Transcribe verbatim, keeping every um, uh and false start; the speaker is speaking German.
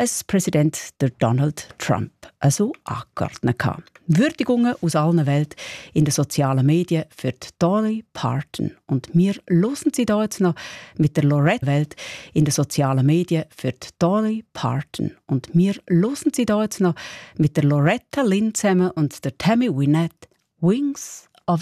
als Präsident der Donald Trump also angeordnet hat. Würdigungen aus allen Welt in den sozialen Medien für die Dolly Parton. Und wir hören sie da jetzt noch mit der Loretta Welt in den sozialen Medien für die Dolly Parton. Und wir hören sie da jetzt noch mit der Loretta Lynn zusammen und der Tammy Wynette Wings